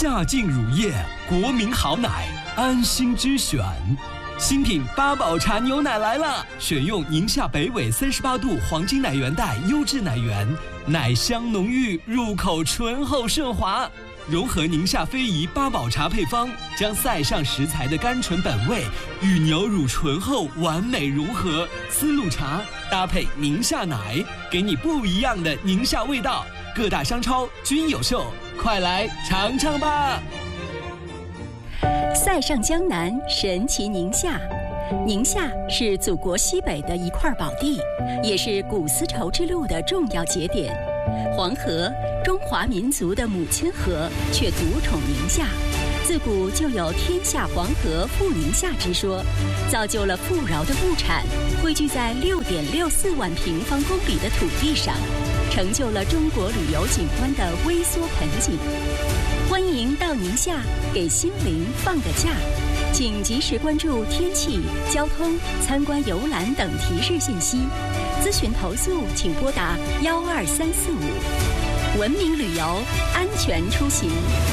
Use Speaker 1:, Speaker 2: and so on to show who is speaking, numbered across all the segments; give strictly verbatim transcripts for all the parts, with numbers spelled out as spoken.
Speaker 1: 夏净乳液，国民好奶，安心之选。新品八宝茶牛奶来了，选用宁夏北纬三十八度黄金奶源带优质奶源，奶香浓郁，入口醇厚顺滑。融合宁夏非遗八宝茶配方，将塞上食材的甘醇本味与牛乳醇厚完美融合。丝路茶搭配宁夏奶，给你不一样的宁夏味道。各大商超均有售，快来尝尝吧！
Speaker 2: 塞上江南，神奇宁夏。宁夏是祖国西北的一块宝地，也是古丝绸之路的重要节点。黄河，中华民族的母亲河，却独宠宁夏。自古就有天下黄河富宁夏之说，造就了富饶的物产汇聚在六点六四万平方公里的土地上，成就了中国旅游景观的微缩盆景。欢迎到宁夏给心灵放个假，请及时关注天气、交通、参观游览等提示信息。咨询投诉请拨打幺二三四五。文明旅游，安全出行。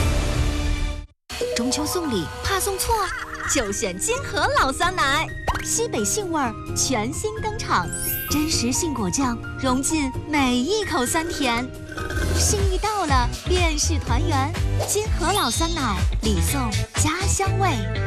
Speaker 3: 中秋送礼怕送错，就选金河老酸奶，西北杏味儿全新登场，真实杏果酱融进每一口酸甜。心意到了，便是团圆。金河老酸奶，礼送家乡味。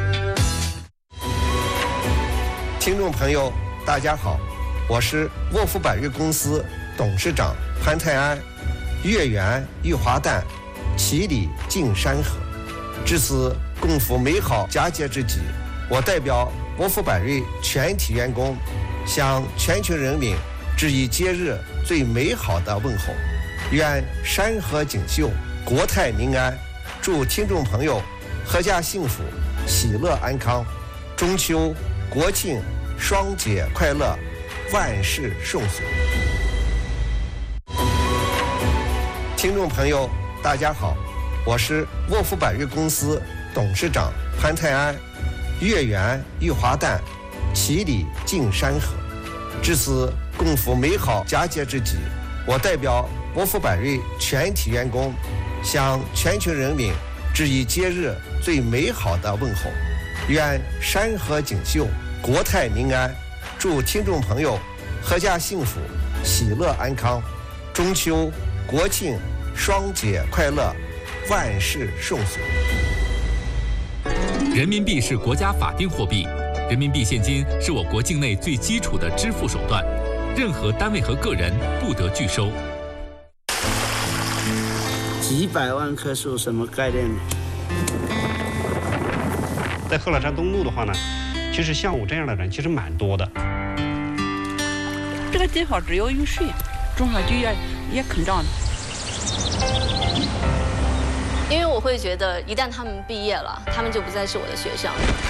Speaker 4: 听众朋友，大家好，我是沃福百瑞公司董事长潘泰安。月圆玉华诞，其礼敬山河。至此共赴美好佳节之际，我代表沃福百瑞全体员工，向全球人民致以节日最美好的问候。愿山河锦绣，国泰民安。祝听众朋友阖家幸福，喜乐安康。中秋、国庆双节快乐，万事顺遂。听众朋友，大家好，我是沃福百瑞公司董事长潘泰安。月圆玉华诞，其礼敬山河。至此共赴美好佳节之际，我代表沃福百瑞全体员工，向全球人民致以节日最美好的问候。愿山河锦绣，国泰民安。祝听众朋友阖家幸福，喜乐安康。中秋、国庆双节快乐，万事顺遂。
Speaker 5: 人民币是国家法定货币，人民币现金是我国境内最基础的支付手段，任何单位和个人不得拒收。
Speaker 6: 几百万棵树什么概念呢？
Speaker 7: 在贺老山东路的话呢，其实像我这样的人其实蛮多的。
Speaker 8: 这个地方只有雨水，种上去也也肯长的。
Speaker 9: 因为我会觉得，一旦他们毕业了，他们就不再是我的学生。